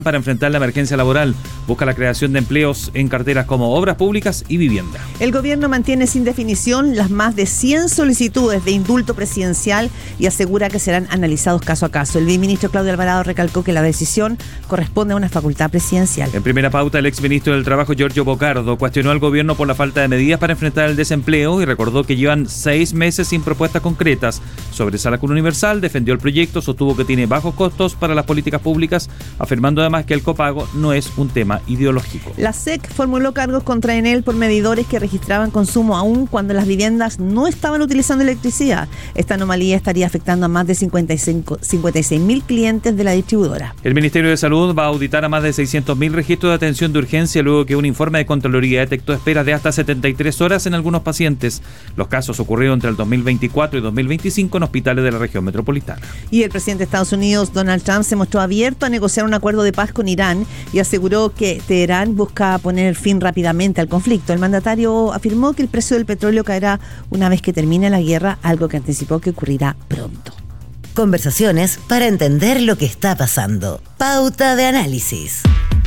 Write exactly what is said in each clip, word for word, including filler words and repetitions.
Para enfrentar la emergencia laboral, busca la creación de empleos en carteras como obras públicas y vivienda. El gobierno mantiene sin definición las más de cien solicitudes de indulto presidencial y asegura que serán analizados caso a caso. El viceministro Claudio Alvarado recalcó que la decisión corresponde a una facultad presidencial. En primera pauta, el exministro del Trabajo, Giorgio Bocardo, cuestionó al gobierno por la falta de medidas para enfrentar el desempleo y recordó que llevan seis meses sin propuestas concretas. Sobre Salacún Universal, defendió el proyecto, sostuvo que tiene bajos costos para las políticas públicas, afirmando además que el copago no es un tema ideológico. La S E C formuló cargos contra Enel por medidores que registraban consumo aún cuando las viviendas no estaban utilizando electricidad. Esta anomalía estaría afectando a más de cincuenta y cinco, cincuenta y seis mil clientes de la distribuidora. El Ministerio de Salud va a auditar a más de seiscientos mil registros de atención de urgencia luego que un informe de Contraloría detectó esperas de hasta setenta y tres horas en algunos pacientes. Los casos ocurrieron entre el dos mil veinticuatro y dos mil veinticinco en hospitales de la región metropolitana. Y el presidente de Estados Unidos, Donald Trump, se mostró abierto a negociar un acuerdo de paz con Irán y aseguró que Teherán busca poner fin rápidamente al conflicto. El mandatario afirmó que el precio del petróleo caerá una vez que termine la guerra, algo que anticipó que ocurrirá pronto. Conversaciones para entender lo que está pasando. Pauta de análisis.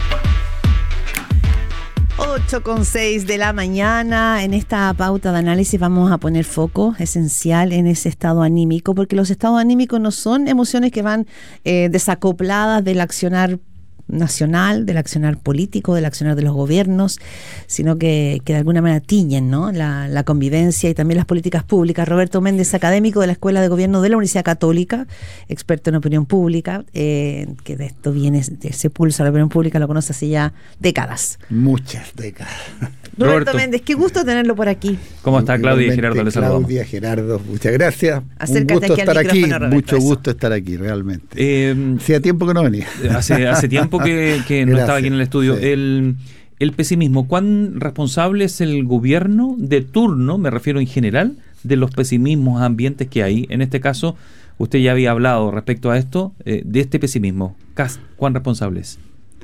ocho con seis de la mañana. En esta pauta de análisis vamos a poner foco esencial en ese estado anímico, porque los estados anímicos no son emociones que van eh, desacopladas del accionar nacional, del accionar político, del accionar de los gobiernos, sino que, que de alguna manera tiñen, ¿no? la, la convivencia y también las políticas públicas. Roberto Méndez, académico de la Escuela de Gobierno de la Universidad Católica, experto en opinión pública, eh, que de esto viene, de ese pulso a la opinión pública lo conoce hace ya décadas. Muchas décadas. Roberto, Roberto Méndez, qué gusto tenerlo por aquí. ¿Cómo está Claudia y Gerardo? Les saludamos. Claudia, Gerardo, muchas gracias. Acércate Un gusto aquí al estar aquí, micrófono, Roberto, mucho eso. gusto estar aquí, realmente. Eh, Hacía tiempo que no venía. hace, hace tiempo que, que no Gracias, estaba aquí en el estudio. sí. El, el pesimismo, ¿cuán responsable es el gobierno de turno, me refiero en general, de los pesimismos ambientes que hay? En este caso, usted ya había hablado respecto a esto, eh, de este pesimismo. Cas, ¿cuán responsable es?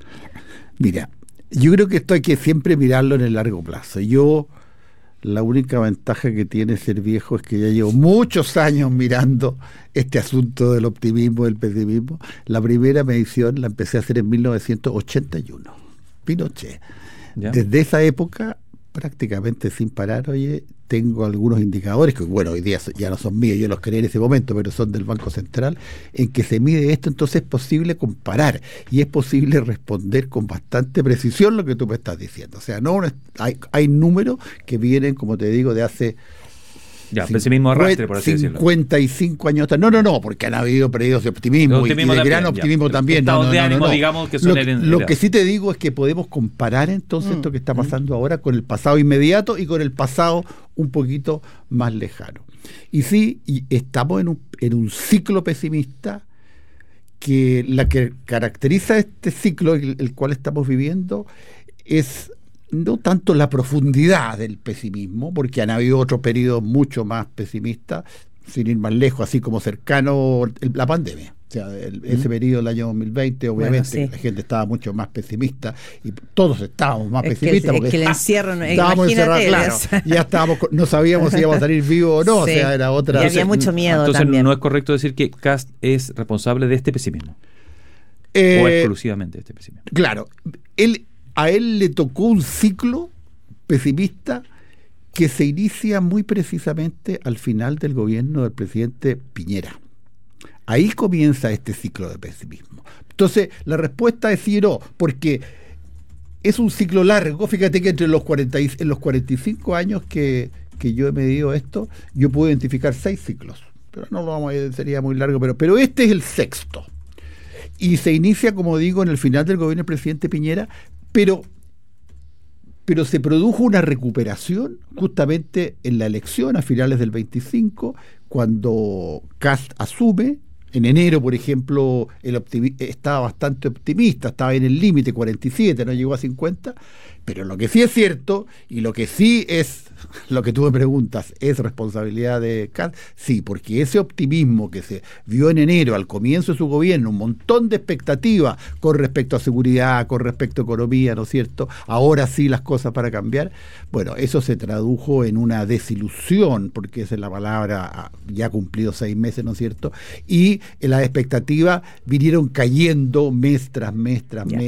Mira, yo creo que esto hay que siempre mirarlo en el largo plazo. Yo, la única ventaja que tiene ser viejo es que ya llevo muchos años mirando este asunto del optimismo, del pesimismo. La primera medición la empecé a hacer en mil novecientos ochenta y uno, Pinochet. ¿Ya? Desde esa época, prácticamente sin parar, oye, tengo algunos indicadores que, bueno, hoy día ya no son míos, yo los creé en ese momento, pero son del Banco Central, en que se mide esto. Entonces es posible comparar y es posible responder con bastante precisión lo que tú me estás diciendo. O sea, no hay, hay números que vienen, como te digo, de hace Ya, pesimismo arrastre, por así decirlo. cincuenta y cinco años atrás. No, no, no, porque han habido periodos de optimismo, De optimismo y de también, gran ya. optimismo Pero también. No, estados no, de no, ánimo, no, no. digamos, que son Lo, heredados. lo que sí te digo es que podemos comparar entonces Mm. esto que está pasando ahora con el pasado inmediato y con el pasado un poquito más lejano. Y sí, y estamos en un, en un ciclo pesimista que la que caracteriza este ciclo, el, el cual estamos viviendo, es no tanto la profundidad del pesimismo, porque han habido otros periodos mucho más pesimistas, sin ir más lejos, así como cercano el, la pandemia. O sea, el, ese periodo del año dos mil veinte, obviamente, Bueno, sí. la gente estaba mucho más pesimista y todos estábamos más Es que- pesimistas. es porque que el ah, encierro no- estábamos imagínate, encerrados, claro. o sea. Ya estábamos, con- no sabíamos si íbamos a salir vivos o no, Sí. o sea, era otra. Y había mucho miedo Entonces también. no es correcto decir que Cast es responsable de este pesimismo. Eh, o exclusivamente de este pesimismo. Claro, él, a él le tocó un ciclo pesimista que se inicia muy precisamente al final del gobierno del presidente Piñera. Ahí comienza este ciclo de pesimismo. Entonces, la respuesta es sí o no, porque es un ciclo largo. Fíjate que entre los cuarenta y, en los cuarenta y cinco años que, que yo he medido esto, yo puedo identificar seis ciclos. Pero no lo vamos a sería muy largo, pero, pero este es el sexto. Y se inicia, como digo, en el final del gobierno del presidente Piñera, pero, pero se produjo una recuperación justamente en la elección a finales del veinticinco, cuando Kast asume. En enero, por ejemplo, el optimi- estaba bastante optimista, estaba en el límite, cuarenta y siete, no llegó a cincuenta, pero lo que sí es cierto, y lo que sí es, lo que tú me preguntas, ¿es responsabilidad de Kast? Sí, porque ese optimismo que se vio en enero, al comienzo de su gobierno, un montón de expectativas con respecto a seguridad, con respecto a economía, ¿no es cierto? Ahora sí las cosas para cambiar. Bueno, eso se tradujo en una desilusión, porque esa es la palabra, ya ha cumplido seis meses, ¿no es cierto? Y ahí las expectativas vinieron cayendo mes tras mes tras Ya. mes.